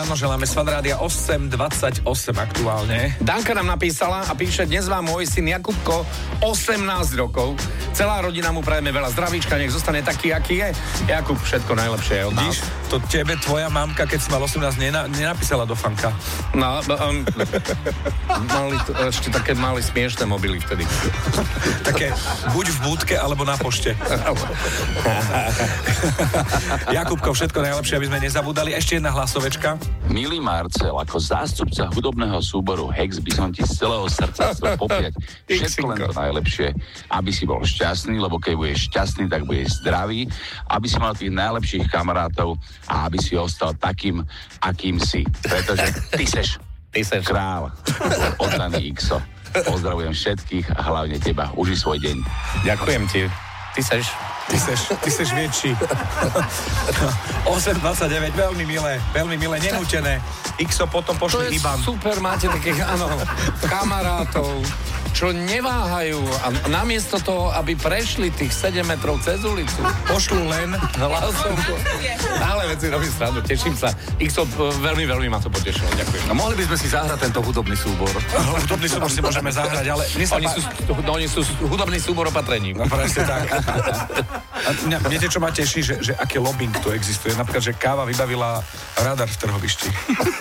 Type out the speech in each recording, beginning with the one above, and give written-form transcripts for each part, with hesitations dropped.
ráno želáme s Fanrádia 8:28 aktuálne. Danka nám napísala a píše, dnes vám môj syn Jakubko 18 rokov. Celá rodina mu prajeme veľa zdravíčka, nech zostane taký, aký je. Jakub, všetko najlepšie od nás. Víš, to tebe tvoja mamka, keď si mal 18, nenapísala do fanka. No, mali ešte také mali smiešné mobily vtedy. Také buď v búdke, alebo na pošte. Jakubko, všetko najlepšie, aby sme nezabudali. Ešte jedna hlasovečka. Milý Marcel, ako zástupca hudobného súboru Hex by som ti z celého srdca chcel popriať všetko len to najlepšie, aby si bol šťastný, lebo keď budeš šťastný, tak budeš zdravý, aby si mal tých najlepších kamarátov a aby si ostal takým, akým si. Pretože ty seš král, oddaný Xo. Pozdravujem všetkých a hlavne teba. Uži svoj deň. Ďakujem ti. Ty seš väčší. 8:29, veľmi milé, nenútené. Xo potom pošli IBAN. Super, máte takých, kamarátov, čo neváhajú a namiesto toho, aby prešli tých 7 metrov cez ulicu, pošlú len hlasovku. Ale veci robím srandu, teším sa. Xo, veľmi ma to potešilo, ďakujem. No mohli by sme si zahrať tento hudobný súbor. Hudobný súbor si môžeme zahrať, ale Oni sú hudobný súbor opatrení. No presne tak. A viete, čo ma teší, že aký lobbying tu existuje. Napríklad, že káva vybavila radar v Trhovišti.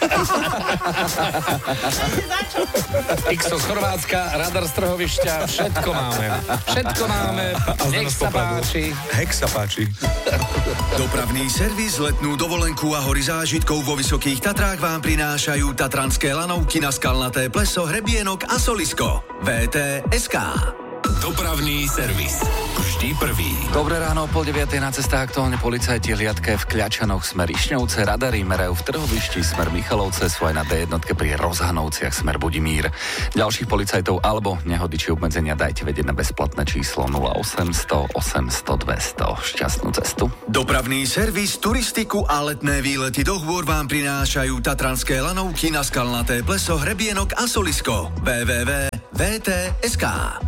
Xo z Chorvátska, radar z Trhovišťa, všetko máme. Nech sa páči. Hex sa páči. Dopravný servis, letnú dovolenku a hory zážitkov vo Vysokých Tatrách vám prinášajú tatranské lanovky na Skalnaté pleso, Hrebienok a Solisko. VTSK. Dopravný servis. Vždy prvý. Dobré ráno, 8:30 na cestách aktuálne policajti hliadke v Kľačanoch smer Išňovce, radary merajú v Trhovišti smer Michalovce, sú aj na D1 pri Rozhanovciach smer Budimír. Ďalších policajtov alebo nehody či obmedzenia dajte vedieť na bezplatné číslo 0800 800 200. Šťastnú cestu. Dopravný servis, turistiku a letné výlety do hôr vám prinášajú tatranské lanovky na Skalnaté pleso, Hrebienok a Solisko. www.vtsk.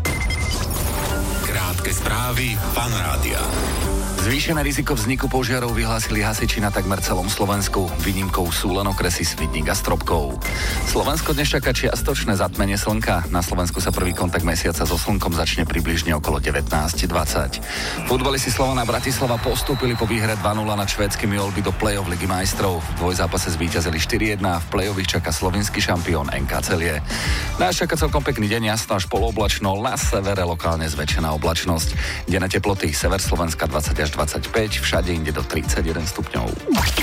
Krátke správy Fanrádia. Zvýšené riziko vzniku požiarov vyhlásili hasiči na takmer celom Slovensku. Výnimkou sú len okresy Svidník a Stropkov. Slovensko dnes čaká čiastočné zatmenie slnka. Na Slovensku sa prvý kontakt mesiaca so slnkom začne približne okolo 19:20. Futbalisti Slovana Bratislava postúpili po výhre 2-0 nad švédskymi Olby do play-off Ligy majstrov. V dvojzápase zvíťazili 4-1 a v play-off ich čaká slovinský šampión NK Celie. Nás čaká celkom pekný deň, jasno až polooblačno, na severe lokálne zväčšená oblačnosť. Denné teploty sever Slovenska 20 až 25, všade inde do 31 stupňov.